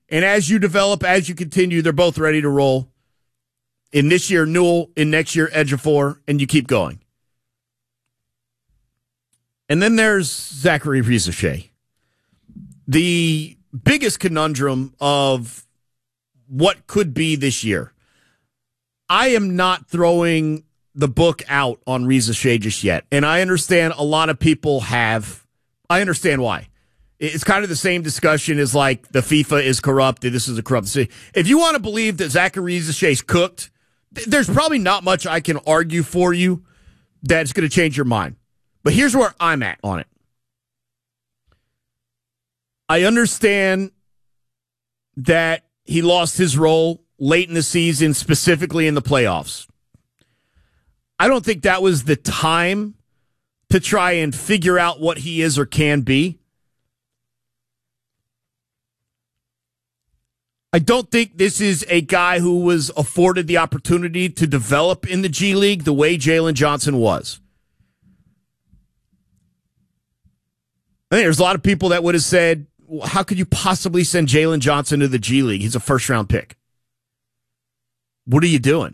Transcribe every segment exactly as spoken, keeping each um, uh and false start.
And as you develop, as you continue, they're both ready to roll. In this year, Newell. In next year, Ejiofor. And you keep going. And then there's Zachary Risacher. The biggest conundrum of what could be this year. I am not throwing the book out on Risacher just yet. And I understand a lot of people have. I understand why. It's kind of the same discussion as like the FIFA is corrupt. This is a corrupt city. If you want to believe that Zachary Risacher's cooked, there's probably not much I can argue for you that's going to change your mind. But here's where I'm at on it. I understand that he lost his role late in the season, specifically in the playoffs. I don't think that was the time to try and figure out what he is or can be. I don't think this is a guy who was afforded the opportunity to develop in the G League the way Jalen Johnson was. I think there's a lot of people that would have said, well, how could you possibly send Jalen Johnson to the G League? He's a first-round pick. What are you doing?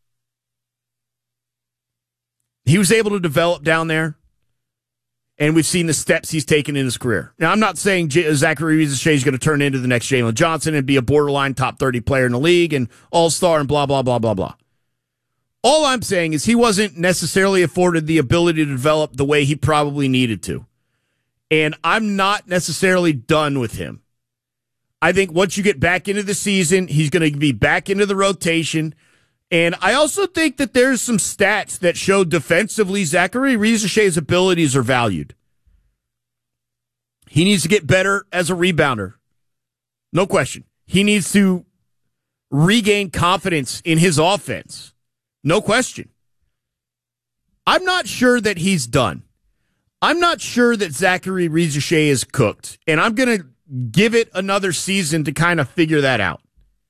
He was able to develop down there, and we've seen the steps he's taken in his career. Now, I'm not saying J- Zachary Risacher is going to turn into the next Jalen Johnson and be a borderline top thirty player in the league and all-star and blah, blah, blah, blah, blah. All I'm saying is he wasn't necessarily afforded the ability to develop the way he probably needed to. And I'm not necessarily done with him. I think once you get back into the season, he's going to be back into the rotation. And I also think that there's some stats that show defensively Zachary Risacher's abilities are valued. He needs to get better as a rebounder. No question. He needs to regain confidence in his offense. No question. I'm not sure that he's done. I'm not sure that Zachary Risacher is cooked, and I'm going to give it another season to kind of figure that out.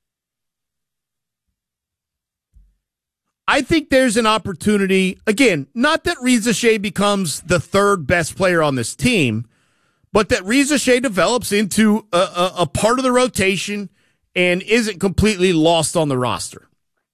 I think there's an opportunity, again, not that Risacher becomes the third best player on this team, but that Risacher develops into a, a, a part of the rotation and isn't completely lost on the roster.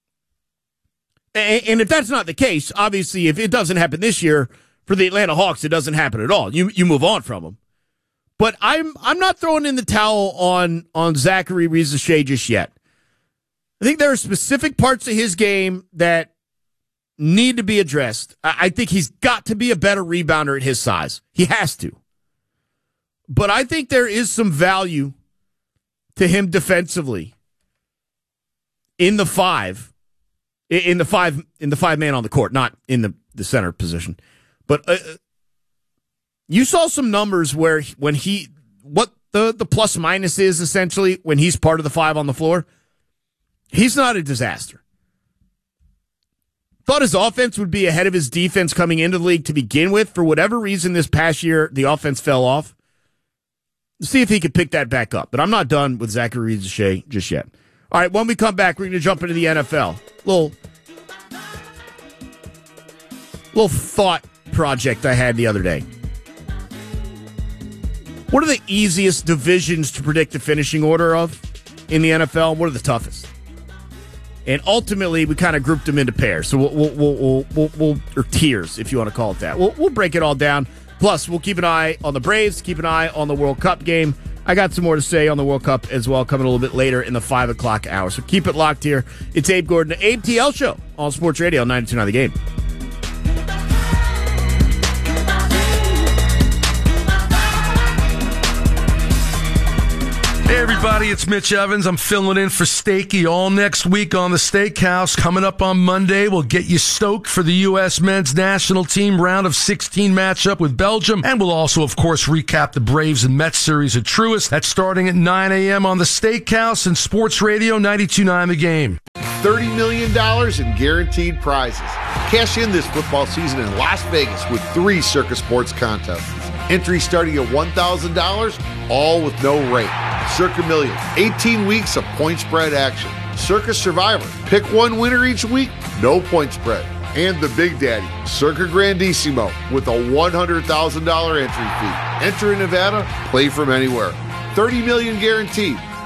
And, and if that's not the case, obviously, if it doesn't happen this year, for the Atlanta Hawks, it doesn't happen at all. You you move on from them. But I'm I'm not throwing in the towel on, on Zachary Risacher just yet. I think there are specific parts of his game that need to be addressed. I, I think he's got to be a better rebounder at his size. He has to. But I think there is some value to him defensively in the five, in the five in the five man on the court, not in the, the center position. But uh, you saw some numbers where when he, what the, the plus minus is essentially when he's part of the five on the floor, he's not a disaster. Thought his offense would be ahead of his defense coming into the league to begin with. For whatever reason this past year, the offense fell off. Let's see if he could pick that back up. But I'm not done with Zachary Risacher just yet. All right, when we come back, we're going to jump into the N F L. Little, little thought project I had the other day. What are the easiest divisions to predict the finishing order of in the N F L? What are the toughest? And ultimately, we kind of grouped them into pairs. So we'll, we'll, we'll, we'll, we'll or tiers, if you want to call it that. We'll, we'll break it all down. Plus, we'll keep an eye on the Braves, keep an eye on the World Cup game. I got some more to say on the World Cup as well, coming a little bit later in the five o'clock hour. So keep it locked here. It's Abe Gordon, the Abe T L Show on Sports Radio ninety-two point nine The Game. Hey everybody, it's Mitch Evans. I'm filling in for Stakey all next week on the Steakhouse. Coming up on Monday, we'll get you stoked for the U S men's national team round of sixteen matchup with Belgium. And we'll also, of course, recap the Braves and Mets series at Truist. That's starting at nine a.m. on the Steakhouse and Sports Radio ninety-two point nine The Game. thirty million dollars in guaranteed prizes. Cash in this football season in Las Vegas with three Circa Sports contests. Entry starting at one thousand dollars, all with no rate. Circa Million, eighteen weeks of point spread action. Circa Survivor, pick one winner each week, no point spread. And the Big Daddy, Circa Grandissimo, with a one hundred thousand dollars entry fee. Enter in Nevada, play from anywhere. thirty million dollars guaranteed.